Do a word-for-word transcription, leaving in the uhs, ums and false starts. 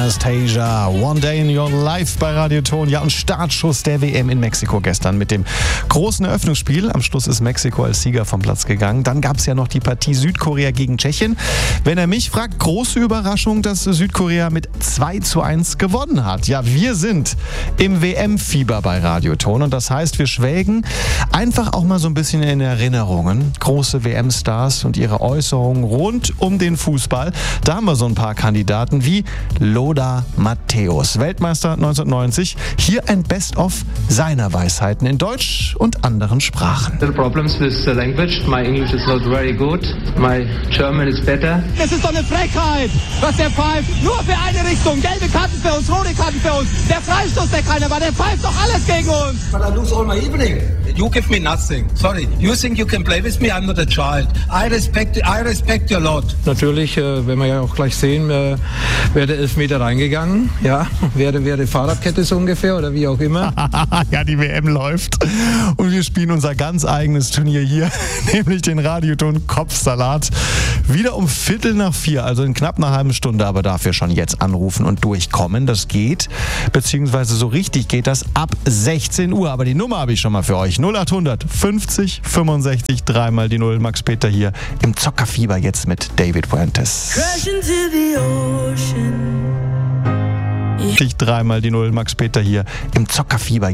Anastasia, One Day in Your Life bei Radio Ton. Ja, und Startschuss der W M in Mexiko gestern mit dem großen Eröffnungsspiel. Am Schluss ist Mexiko als Sieger vom Platz gegangen. Dann gab es ja noch die Partie Südkorea gegen Tschechien. Wenn er mich fragt, große Überraschung, dass Südkorea mit zwei zu eins gewonnen hat. Ja, wir sind im W M-Fieber bei Radio Ton und das heißt, wir schwelgen einfach auch mal so ein bisschen in Erinnerungen. Große W M-Stars und ihre Äußerungen rund um den Fußball. Da haben wir so ein paar Kandidaten wie Lothar Matthäus, Weltmeister neunzehnhundertneunzig. Hier ein Best-of seiner Weisheiten in Deutsch und anderen Sprachen. Little problems with the language. My English is not very good. My German is better. Es ist doch eine Frechheit, was der pfeift. Nur für eine Richtung. Gelbe Karten für uns, rote Karten für uns. Der Freistoß, der keiner war, der pfeift doch alles gegen uns. But I lose all my evening. You give me nothing. Sorry. You think you can play with me? I'm not a child. I respect, I respect you a lot. Natürlich, äh, wenn wir ja auch gleich sehen, äh, wäre der Elfmeter reingegangen. Ja, wäre, wäre Fahrradkette so ungefähr oder wie auch immer. Ja, die W M läuft und wir spielen unser ganz eigenes Turnier hier, nämlich den Radioton Kopfsalat. Wieder um Viertel nach vier, also in knapp einer halben Stunde, aber dafür schon jetzt anrufen und durchkommen. Das geht, beziehungsweise so richtig geht das ab sechzehn Uhr. Aber die Nummer habe ich schon mal für euch. null achthundert fünfzig fünfundsechzig, dreimal die Null. Max Peter hier im Zockerfieber jetzt mit David Fuentes. Crash into the ocean. Dreimal die Null. Max Peter hier im Zockerfieber.